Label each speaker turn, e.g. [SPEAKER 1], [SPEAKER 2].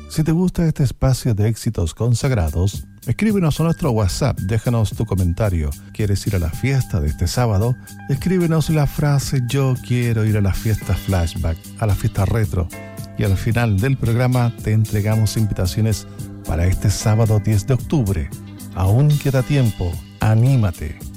[SPEAKER 1] Si te gusta este espacio de éxitos consagrados, escríbenos a nuestro WhatsApp, déjanos tu comentario. ¿Quieres ir a la fiesta de este sábado? Escríbenos la frase "Yo quiero ir a la fiesta flashback", a la fiesta retro. Y al final del programa te entregamos invitaciones para este sábado 10 de octubre. Aún queda tiempo, anímate.